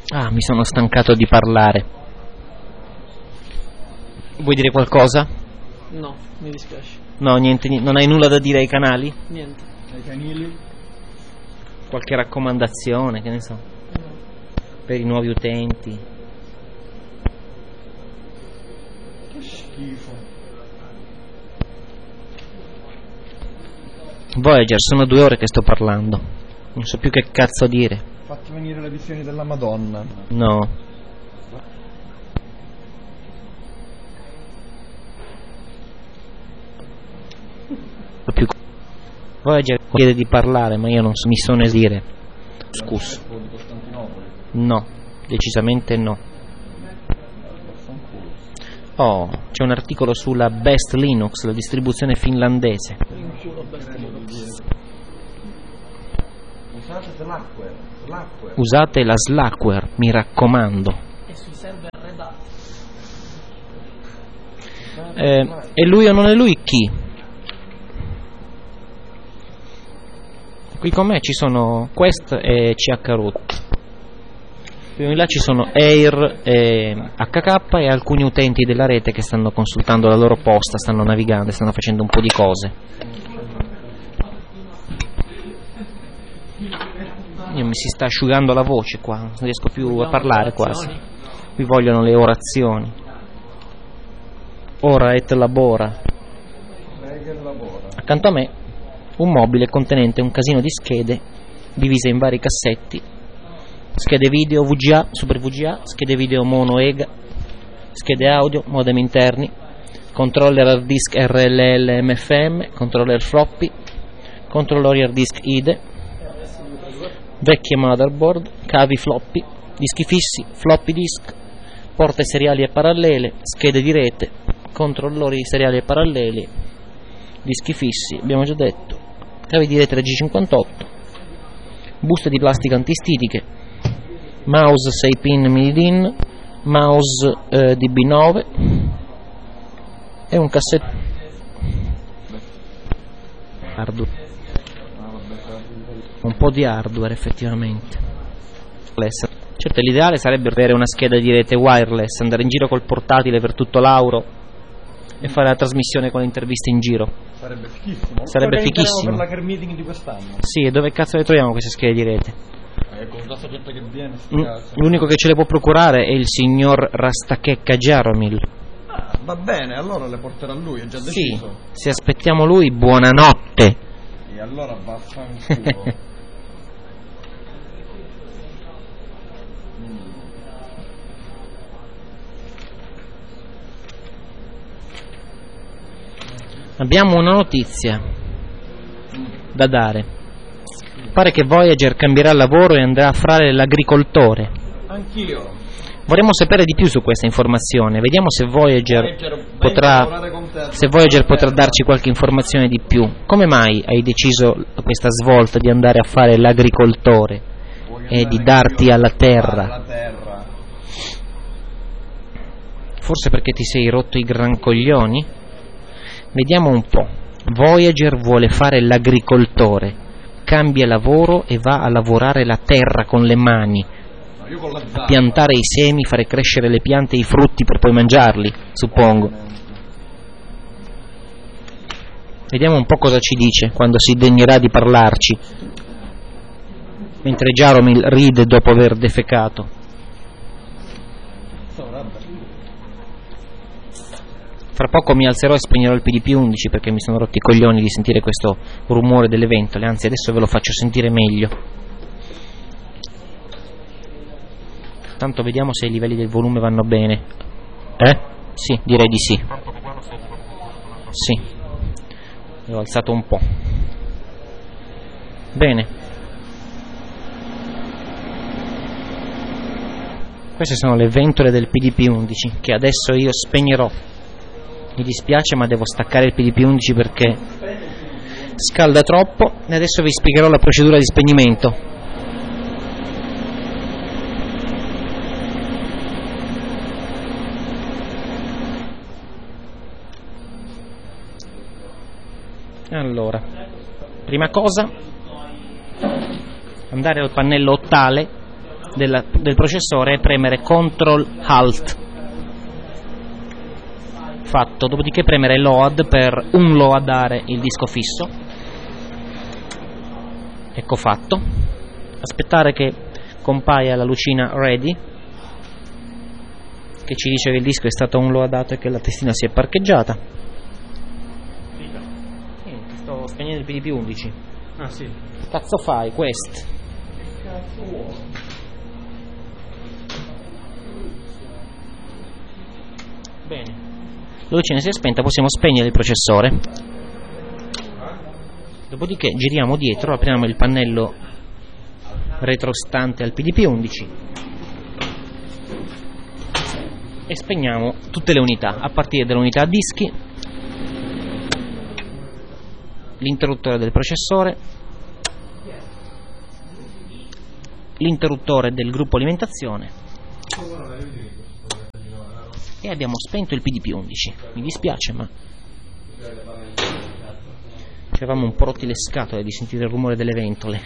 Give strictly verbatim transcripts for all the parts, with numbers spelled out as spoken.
Ah, mi sono stancato di parlare. Vuoi dire qualcosa? No, mi dispiace. No, niente, niente. Non hai nulla da dire ai canali? Niente. Ai canili? Qualche raccomandazione, che ne so, No. per i nuovi utenti? Che schifo. Voyager, sono due ore che sto parlando. Non so più che cazzo dire. Fatti venire le visioni della Madonna. No. Più... Voyager chiede di parlare, ma io non so, mi sono esire. Scusa. Di Costantinopoli. No, decisamente no. Oh, c'è un articolo sulla Best Linux, la distribuzione finlandese. Usate Slackware. Slackware. Usate la Slackware, mi raccomando. E sui server Red Hat. Eh, è lui o non è lui chi? Qui con me ci sono Quest e C H root. Più in là ci sono Air e H K e alcuni utenti della rete che stanno consultando la loro posta, stanno navigando, stanno facendo un po' di cose. Io mi si sta asciugando la voce qua, non riesco più a parlare quasi. Qui vogliono le orazioni. Ora et labora. Accanto a me un mobile contenente un casino di schede divise in vari cassetti. Schede video V G A, Super V G A, schede video mono E G A, schede audio, modem interni, controller hard disk R L L M F M, controller floppy, controller hard disk I D E, vecchie motherboard, cavi floppy, dischi fissi, floppy disk, porte seriali e parallele, schede di rete, controllori seriali e paralleli, dischi fissi, abbiamo già detto, cavi di rete G cinquantotto, buste di plastica antistitiche, mouse sei pin mini D I N, mouse eh, D B nove e un cassetto hardware. Un po' di hardware effettivamente. Certo, l'ideale sarebbe avere una scheda di rete wireless, andare in giro col portatile per tutto l'Auro e fare la trasmissione con le interviste in giro. Sarebbe fichissimo. Sarebbe fichissimo. Per la Care Meeting di quest'anno. Sì, e dove cazzo le troviamo queste schede di rete? Eh, con tutta gente che viene, l'unico che ce le può procurare è il signor Rastakekka Jaromil. Ah, va bene, allora le porterà lui, è già deciso. Sì, se aspettiamo lui, buonanotte. E allora vaffanculo. Abbiamo una notizia da dare. Pare che Voyager cambierà lavoro e andrà a fare l'agricoltore. Anch'io. Vorremmo sapere di più su questa informazione. Vediamo se Voyager, Voyager potrà se Voyager potrà darci qualche informazione di più. Come mai hai deciso questa svolta di andare a fare l'agricoltore e di darti alla terra? alla terra? Forse perché ti sei rotto i gran coglioni? Vediamo un po'. Voyager vuole fare l'agricoltore. Cambia lavoro e va a lavorare la terra con le mani, a piantare i semi, fare crescere le piante e i frutti per poi mangiarli, suppongo. Vediamo un po' cosa ci dice quando si degnerà di parlarci, mentre Jaromil ride dopo aver defecato. Fra poco mi alzerò e spegnerò il P D P undici perché mi sono rotti i coglioni di sentire questo rumore delle ventole, anzi adesso ve lo faccio sentire meglio. Tanto vediamo se i livelli del volume vanno bene. Eh? Sì, direi di sì. Sì. L'ho alzato un po'. Bene. Queste sono le ventole del P D P undici che adesso io spegnerò. Mi dispiace, ma devo staccare il P D P undici perché scalda troppo e adesso vi spiegherò la procedura di spegnimento. Allora, prima cosa, andare al pannello ottale della, del processore è premere control alt. Fatto, dopodiché premere load per unloadare il disco fisso. Ecco fatto. Aspettare che compaia la lucina ready, che ci dice che il disco è stato unloadato e che la testina si è parcheggiata. Niente, sto spegnendo il P D P undici. Ah sì. Cazzo fai, quest? Che cazzo vuoi? Bene. La lucina si è spenta, possiamo spegnere il processore. Dopodiché giriamo dietro, apriamo il pannello retrostante al P D P undici e spegniamo tutte le unità, a partire dall'unità a dischi, l'interruttore del processore, l'interruttore del gruppo alimentazione, e abbiamo spento il P D P undici. Mi dispiace, ma ci eravamo un po' rotti le scatole di sentire il rumore delle ventole.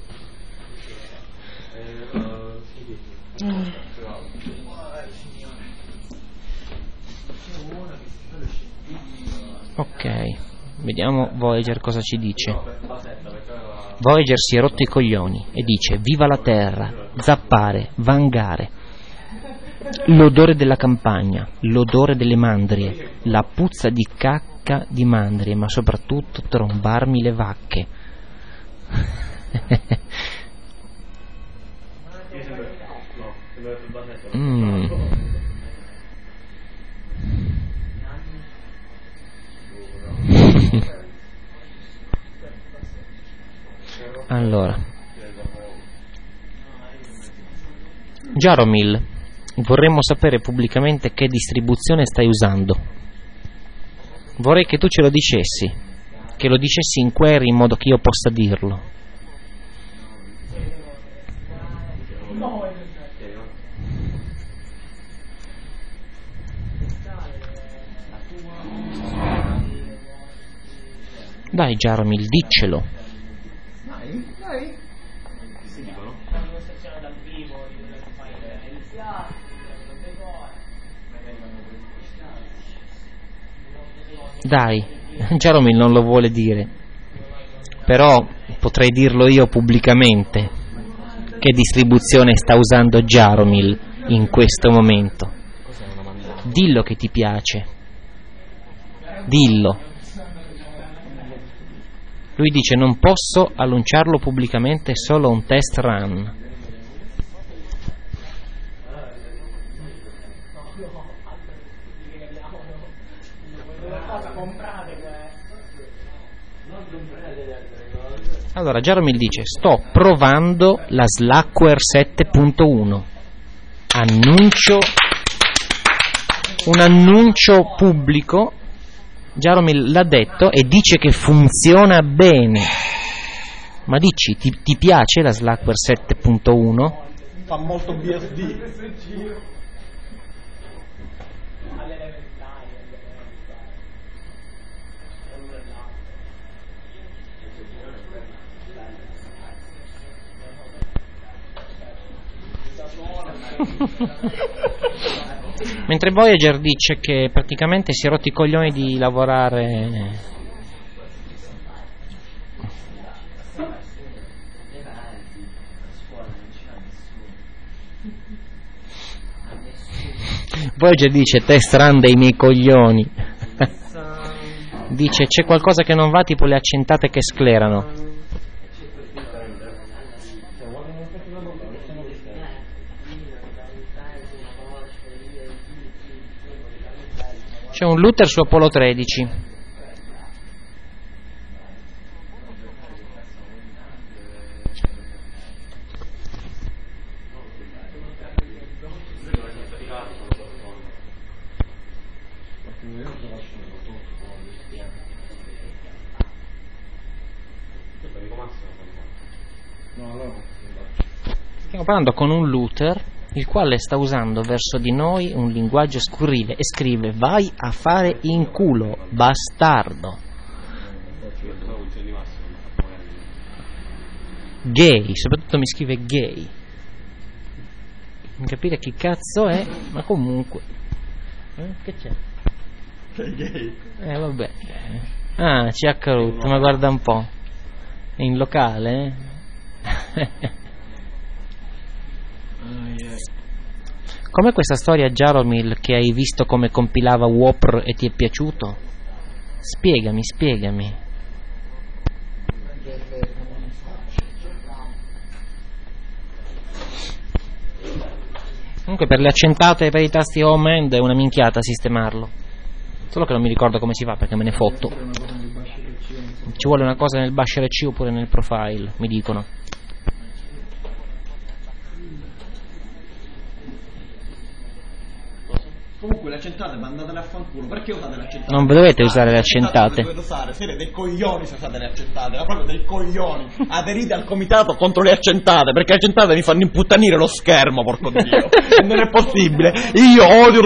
Ok, vediamo Voyager cosa ci dice. Voyager si è rotto i coglioni e dice: viva la terra, zappare, vangare, l'odore della campagna, l'odore delle mandrie, la puzza di cacca di mandrie, ma soprattutto trombarmi le vacche. mm. Allora, Jaromil, vorremmo sapere pubblicamente che distribuzione stai usando. Vorrei che tu ce lo dicessi, che lo dicessi in query in modo che io possa dirlo. Dai Jaromil, diccelo. Dai, dai. Dai, Jaromil non lo vuole dire, però potrei dirlo io pubblicamente. Che distribuzione sta usando Jaromil in questo momento? Dillo che ti piace. Dillo. Lui dice: non posso annunciarlo pubblicamente, è solo un test run. Allora Jaromil dice: sto provando la Slackware sette punto uno. Annuncio un annuncio pubblico. Jaromil l'ha detto e dice che funziona bene. Ma dici, ti, ti piace la Slackware sette punto uno? Fa molto B S D. Mentre Voyager dice che praticamente si è rotti i coglioni di lavorare Voyager dice: test run dei miei coglioni. Dice: c'è qualcosa che non va, tipo le accentate che sclerano. C'è un looter su Apollo tredici. Stiamo parlando con un looter il quale sta usando verso di noi un linguaggio scurrile e scrive: vai a fare in culo, bastardo. Gay, soprattutto mi scrive gay. Non capire chi cazzo è, ma comunque. Eh, che c'è? Sei gay. Eh vabbè. Ah, C H Root, ma guarda un po'. È in locale, eh? Com'è questa storia, Jaromil, che hai visto come compilava W O P R e ti è piaciuto? Spiegami, spiegami. Comunque per le accentate e per i tasti home end è una minchiata sistemarlo. Solo che non mi ricordo come si fa perché me ne fotto. Ci vuole una cosa nel basher E C oppure nel profile, mi dicono. Comunque le accentate mandatele a fanculo, perché usate le accentate? Non dovete usare le accentate. Dovete usare, siete dei coglioni se usate le accentate, ma proprio dei coglioni. Aderite al comitato contro le accentate, perché le accentate mi fanno imputtanire lo schermo, porco Dio. Non è possibile. Io odio